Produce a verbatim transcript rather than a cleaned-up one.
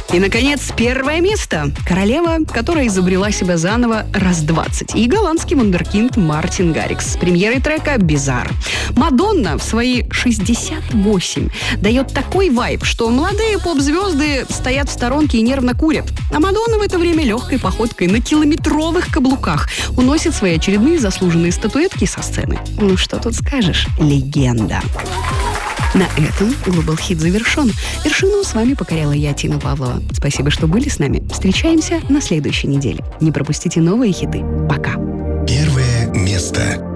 И, наконец, первое место. Королева, которая изобрела себя заново раз двадцать. И голландский вундеркинд Мартин Гаррикс с премьерой трека «Bizarre». Мадонна в свои шестьдесят восемь дает такой вайб, что молодые поп-звезды стоят в сторонке и нервно курят. А Мадонна в это время легкой походкой на километровых каблуках уносит свои очередные заслуженные статуэтки со сцены. Ну что тут скажешь? Легенда. На этом Global Hit завершен. Вершину с вами покоряла я, Тина Павлова. Спасибо, что были с нами. Встречаемся на следующей неделе. Не пропустите новые хиты. Пока. Первое место.